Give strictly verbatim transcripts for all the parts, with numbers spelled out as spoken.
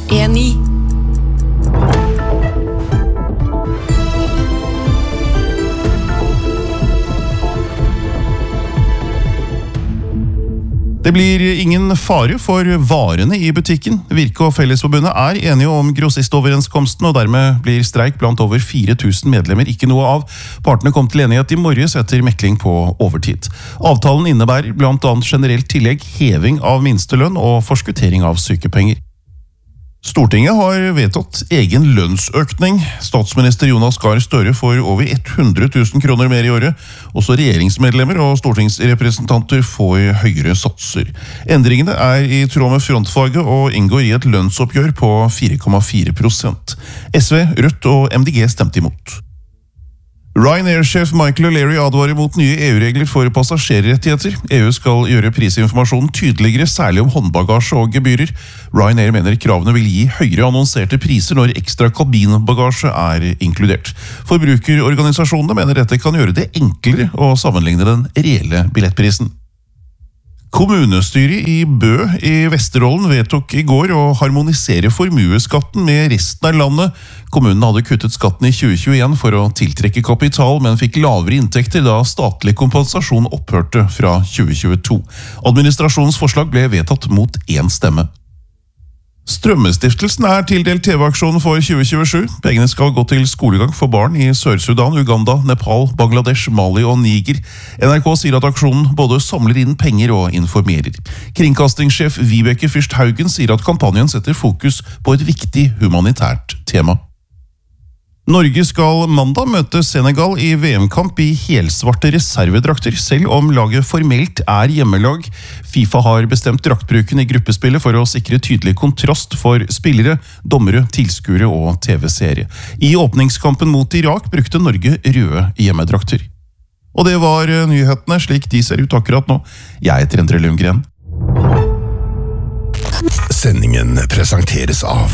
E ni. Det blir ingen fare for varene i butikken. Virke og Fellesforbundet er enige om grossistoverenskomsten, og dermed blir streik blant over fire tusen medlemmer ikke noe av. Partene kom til enighet i morges etter mekling på overtid. Avtalen innebærer blant annet generelt tillegg, heving av minstelønn og forskuttering av sykepenger. Stortinget har vedtatt egen lønnsøkning. Statsminister Jonas Gahr Støre får over hundre tusen kroner mer i året. Også regjeringsmedlemmer og stortingsrepresentanter får høyere satser. Endringene er i tråd med frontfaget og inngår i et lønnsoppgjør på fire komma fire prosent. S V, Rødt og M D G stemte imot. Ryanair-sjef Michael O'Leary advarer mot nye E U-regler for passasjerrettigheter. E U skal gjøre prisinformasjonen tydeligere, særlig om håndbagasje og gebyrer. Ryanair mener kravene vil gi høyere annonserte priser når ekstra kabinbagasje er inkludert. Forbrukerorganisasjonene mener dette kan gjøre det enklere å sammenligne den reelle billettprisen. Kommunestyret i Bø i Vesterålen vedtok i går å harmonisere formueskatten med resten av landet. Kommunen hadde kuttet skatten i tjue tjueen for å tiltrekke kapital, men fikk lavere inntekter da statlig kompensasjon opphørte fra tjue tjueto. Administrasjonens forslag ble vedtatt mot én stemme. Strømmestiftelsen er tildelt T V-aksjonen for tjue tjuesju. Pengene skal gå til skolegang for barn i Sør-Sudan, Uganda, Nepal, Bangladesh, Mali og Niger. N R K sier at aksjonen både samler inn penger og informerer. Kringkastingssjef Vibeke Fyrst Haugen sier at kampanjen setter fokus på et viktig humanitært tema. Norge skal mandag møte Senegal i V M-kamp i helsvarte reservedrakter, selv om laget formelt er hjemmelag. FIFA har bestemt draktbruken i gruppespillet for å sikre tydelig kontrast for spillere, dommere, tilskuere og T V-seere. I åpningskampen mot Irak brukte Norge røde hjemmedrakter. Og det var nyhetene slik de ser ut akkurat nå. Jeg heter Endre Lundgren. Sendingen presenteres av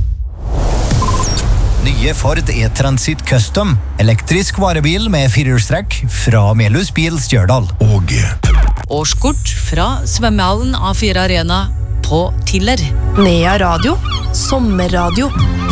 Nye Ford E-Transit Custom, elektrisk varebil med firehjulstrekk fra Melhus Bil Stjørdal. Og Årskort fra svømmehallen A fire Arena på Tiller. Nea Radio, sommerradio.